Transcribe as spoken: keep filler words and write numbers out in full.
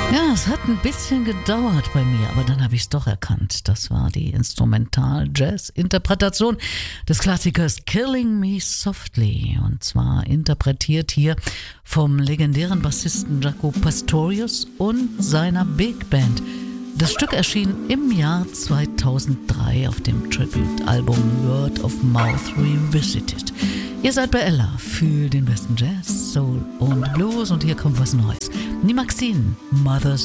Ja, es hat ein bisschen gedauert bei mir, aber dann habe ich es doch erkannt. Das war die Instrumental-Jazz-Interpretation des Klassikers Killing Me Softly. Und zwar interpretiert hier vom legendären Bassisten Jaco Pastorius und seiner Big Band. Das Stück erschien im Jahr zweitausenddrei auf dem Tribute-Album Word of Mouth Revisited. Ihr seid bei Ella für den besten Jazz, Soul und Blues und hier kommt was Neues. Die Maxine, Mother's